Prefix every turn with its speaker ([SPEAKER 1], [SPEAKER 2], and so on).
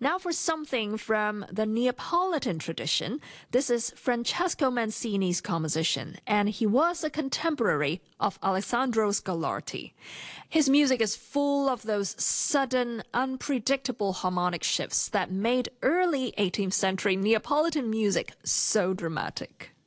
[SPEAKER 1] Now for something from the Neapolitan tradition. This is Francesco Mancini's composition, and he was a contemporary of Alessandro Scarlatti. His music is full of those sudden, unpredictable harmonic shifts that made early 18th century Neapolitan music so dramatic.